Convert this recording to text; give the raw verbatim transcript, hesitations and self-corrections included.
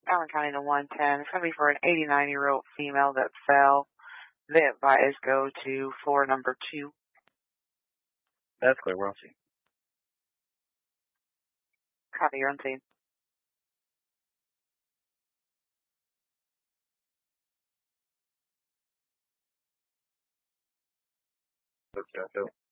Allen County to one ten. It's going to be for an eighty-nine-year-old female that fell. They advise go to floor number two. That's clear. We're on scene. Copy, you're on scene. Okay,